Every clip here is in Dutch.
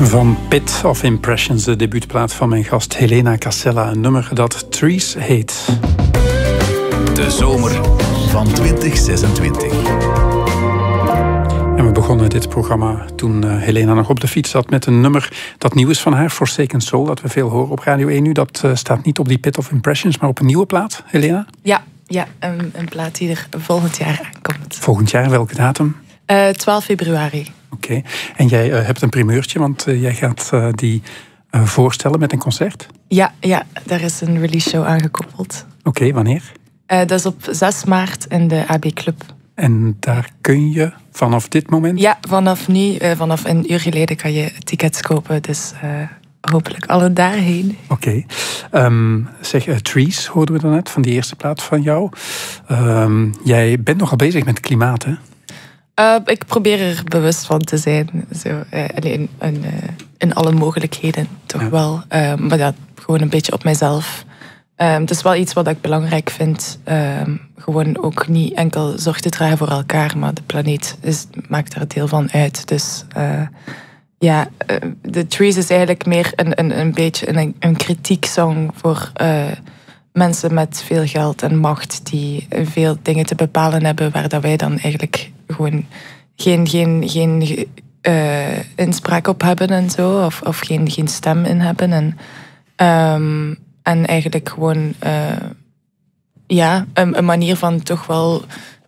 Van Pit of Impressions, de debuutplaat van mijn gast Helena Casella. Een nummer dat Trees heet. De zomer van 2026. En we begonnen dit programma toen Helena nog op de fiets zat met een nummer dat nieuw is van haar, Forsaken Soul, dat we veel horen op Radio 1 nu. Dat staat niet op die Pit of Impressions, maar op een nieuwe plaat, Helena? Ja, een plaat die er volgend jaar aankomt. Volgend jaar, welke datum? 12 februari. Oké. En jij hebt een primeurtje, want jij gaat die voorstellen met een concert? Ja, daar is een release show aangekoppeld. Oké, wanneer? Dat is op 6 maart in de AB Club. En daar kun je vanaf dit moment? Ja, vanaf nu, vanaf een uur geleden kan je tickets kopen. Dus hopelijk alle daarheen. Oké. Trees hoorden we daarnet van die eerste plaat van jou. Jij bent nogal bezig met klimaat, hè? Ik probeer er bewust van te zijn. Zo, alleen in alle mogelijkheden toch wel. Maar ja, gewoon een beetje op mijzelf. Het is wel iets wat ik belangrijk vind. Gewoon ook niet enkel zorg te dragen voor elkaar, maar de planeet maakt daar deel van uit. Dus de Trees is eigenlijk meer een beetje een kritiek-song voor mensen met veel geld en macht die veel dingen te bepalen hebben, waar dat wij dan eigenlijk gewoon geen inspraak op hebben en zo, of geen stem in hebben. En eigenlijk gewoon een manier van toch wel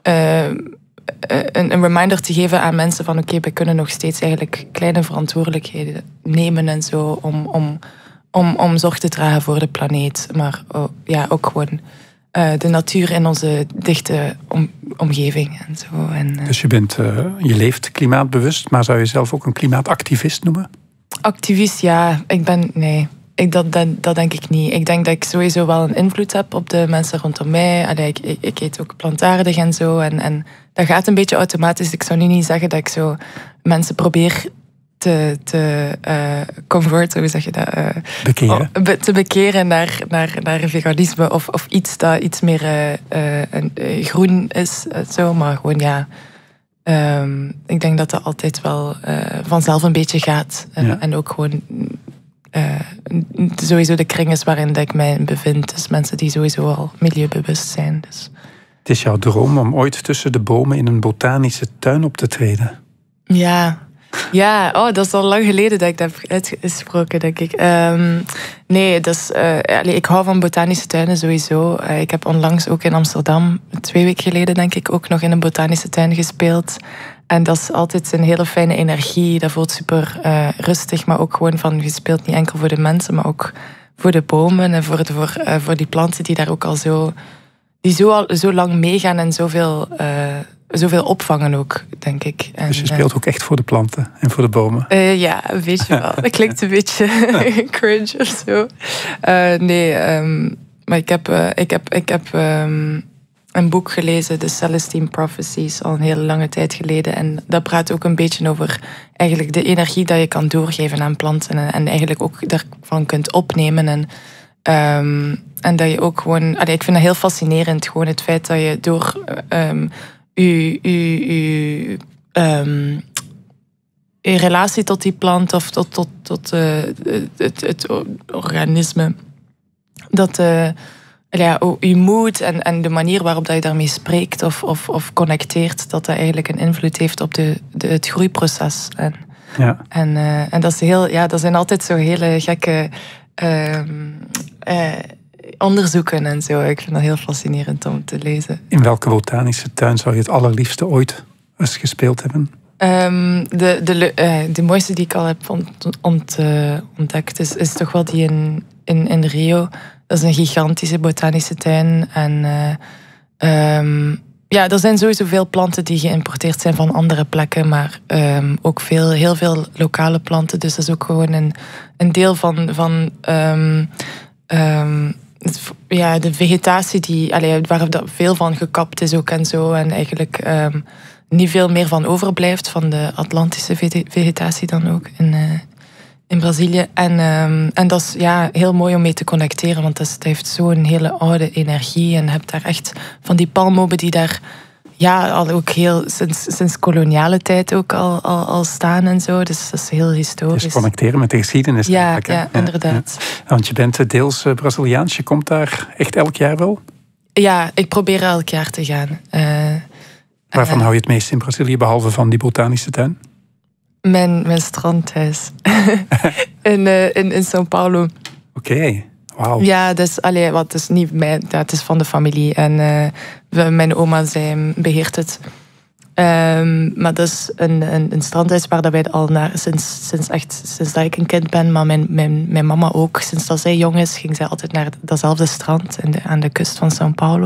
een reminder te geven aan mensen van oké, we kunnen nog steeds eigenlijk kleine verantwoordelijkheden nemen en zo om zorg te dragen voor de planeet. Maar ook gewoon de natuur in onze dichte omgeving en zo. Dus je leeft klimaatbewust, maar zou je zelf ook een klimaatactivist noemen? Activist, ja. Nee. Dat denk ik niet. Ik denk dat ik sowieso wel een invloed heb op de mensen rondom mij. Ik eet ook plantaardig en zo. En dat gaat een beetje automatisch. Ik zou nu niet zeggen dat ik zo mensen probeer te converten, hoe zeg je dat? Bekeren. Te bekeren naar veganisme of iets dat iets meer groen is. Zo. Maar gewoon ik denk dat dat altijd wel vanzelf een beetje gaat. En ook gewoon sowieso de kring is waarin dat ik mij bevind. Dus mensen die sowieso al milieubewust zijn. Dus. Het is jouw droom om ooit tussen de bomen in een botanische tuin op te treden. Ja, dat is al lang geleden dat ik dat heb uitgesproken, denk ik. Nee, ik hou van botanische tuinen sowieso. Ik heb onlangs ook in Amsterdam, 2 weken geleden denk ik, ook nog in een botanische tuin gespeeld. En dat is altijd een hele fijne energie. Dat voelt super rustig, maar ook gewoon van, je speelt niet enkel voor de mensen, maar ook voor de bomen en voor die planten die daar ook al zo lang meegaan en zoveel opvangen ook, denk ik. Dus je speelt ook echt voor de planten en voor de bomen? Ja, een beetje wel. Dat klinkt een beetje cringe of zo. Maar ik heb een boek gelezen, The Celestine Prophecies, al een hele lange tijd geleden. En dat praat ook een beetje over eigenlijk de energie dat je kan doorgeven aan planten. En eigenlijk ook daarvan kunt opnemen. En dat je ook gewoon... ik vind dat heel fascinerend, gewoon het feit dat je door... je relatie tot die plant of tot het organisme, dat je moed en de manier waarop dat je daarmee spreekt of connecteert, dat eigenlijk een invloed heeft op het groeiproces. En dat is dat zijn altijd zo hele gekke onderzoeken en zo. Ik vind dat heel fascinerend om te lezen. In welke botanische tuin zou je het allerliefste ooit eens gespeeld hebben? De mooiste die ik al heb ontdekt is toch wel die in Rio. Dat is een gigantische botanische tuin. En er zijn sowieso veel planten die geïmporteerd zijn van andere plekken, maar ook heel veel lokale planten. Dus dat is ook gewoon een deel van de vegetatie waar veel van gekapt is ook en zo. En eigenlijk niet veel meer van overblijft van de Atlantische vegetatie dan ook in Brazilië. En dat is heel mooi om mee te connecteren, want dat heeft zo'n hele oude energie. En je hebt daar echt van die palmbomen die daar ja, al ook heel sinds koloniale tijd ook al staan en zo. Dus dat is heel historisch. Dus connecteren met de geschiedenis. Ja, inderdaad. Ja. Want je bent deels Braziliaans. Je komt daar echt elk jaar wel? Ja, ik probeer elk jaar te gaan. Waarvan hou je het meest in Brazilië, behalve van die botanische tuin? Mijn strandhuis. in São Paulo. Oké. Wauw. Ja, dus wat is niet mijn, het is van de familie. En mijn oma, zij beheert het. Maar dat is een strandhuis waar dat wij al naar sinds dat ik een kind ben. Maar mijn mama ook. Sinds dat zij jong is, ging zij altijd naar datzelfde strand aan de kust van São Paulo.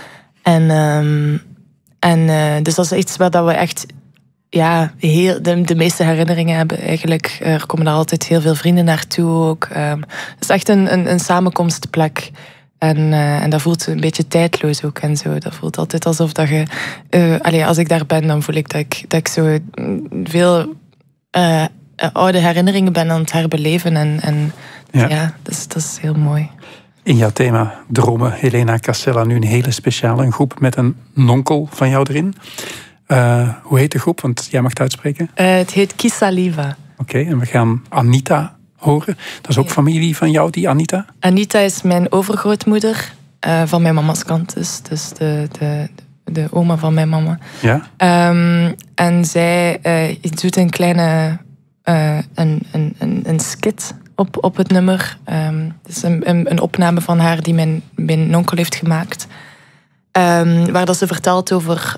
Dus dat is iets waar dat we echt de meeste herinneringen hebben eigenlijk. Er komen daar altijd heel veel vrienden naartoe ook. Het is echt een samenkomstplek. En dat voelt een beetje tijdloos ook en zo. Dat voelt altijd alsof dat je... als ik daar ben, dan voel ik dat ik zo veel oude herinneringen ben aan het herbeleven. Dat is heel mooi. In jouw thema dromen, Helena Castella, nu een hele speciale groep met een nonkel van jou erin. Hoe heet de groep? Want jij mag het uitspreken. Het heet Kisaliva. Oké, en we gaan Anita horen. Dat is ook familie van jou, die Anita? Anita is mijn overgrootmoeder van mijn mama's kant. Dus de oma van mijn mama. Ja. En zij doet een kleine een skit op het nummer. Het is een opname van haar die mijn onkel heeft gemaakt. Waar dat ze vertelt over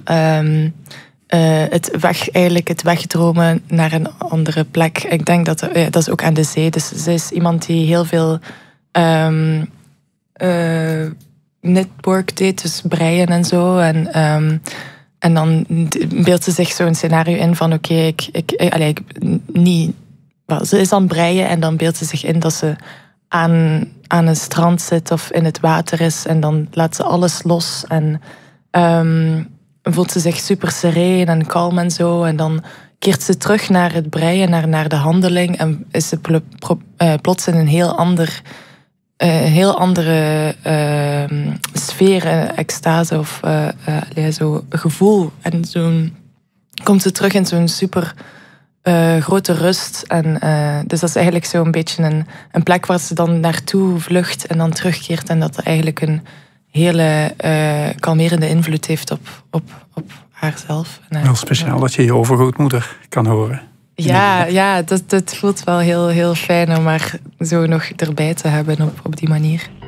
het wegdromen naar een andere plek. Ik denk dat is ook aan de zee. Dus ze is iemand die heel veel network deed, dus breien en zo. En dan beeldt ze zich zo'n scenario in van ze is aan het breien en dan beeldt ze zich in dat ze aan een strand zit of in het water is en dan laat ze alles los en voelt ze zich super sereen en kalm en zo en dan keert ze terug naar het breien, naar de handeling en is ze plots in een heel andere sfeer, extase of zo gevoel en komt ze terug in zo'n super grote rust. En, dus dat is eigenlijk zo'n beetje een plek waar ze dan naartoe vlucht en dan terugkeert. En dat eigenlijk een hele kalmerende invloed heeft op haarzelf. Heel speciaal dat je je overgrootmoeder kan horen. Ja, dat voelt wel heel, heel fijn om haar zo nog erbij te hebben op die manier.